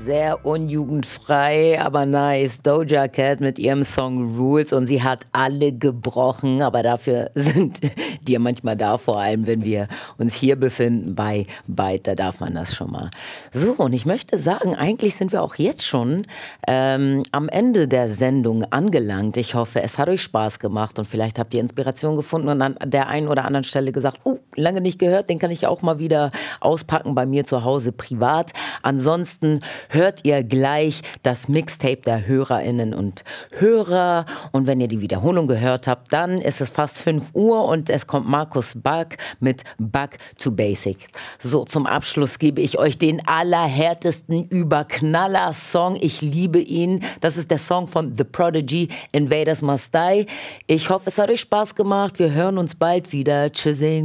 Sehr unjugendfrei, aber nice. Doja Cat mit ihrem Song Rules und sie hat alle gebrochen, aber dafür sind die ja manchmal da, vor allem wenn wir uns hier befinden bei Byte, da darf man das schon mal. So, und ich möchte sagen, eigentlich sind wir auch jetzt schon am Ende der Sendung angelangt. Ich hoffe, es hat euch Spaß gemacht und vielleicht habt ihr Inspiration gefunden und an der einen oder anderen Stelle gesagt, lange nicht gehört, den kann ich auch mal wieder auspacken bei mir zu Hause privat. Ansonsten hört ihr gleich das Mixtape der HörerInnen und Hörer. Und wenn ihr die Wiederholung gehört habt, dann ist es fast 5 Uhr und es kommt Markus Back mit Back to Basics. So, zum Abschluss gebe ich euch den allerhärtesten Überknaller-Song. Ich liebe ihn. Das ist der Song von The Prodigy, Invaders Must Die. Ich hoffe, es hat euch Spaß gemacht. Wir hören uns bald wieder. Tschüssing.